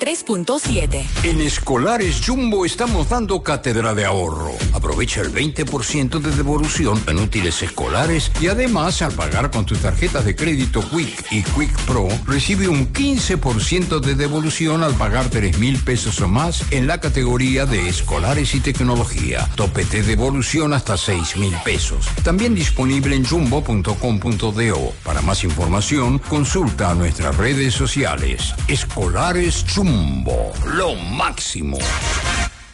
3.7. En Escolares Jumbo estamos dando cátedra de ahorro. Aprovecha el 20% de devolución en útiles escolares y además al pagar con tus tarjetas de crédito Quick y Quick Pro recibe un 15% de devolución al pagar 3.000 pesos o más en la categoría de escolares y tecnología. Tope de devolución hasta 6.000 pesos. También disponible en jumbo.com.do. Para más información, consulta nuestras redes sociales. Escolares Jumbo, lo máximo.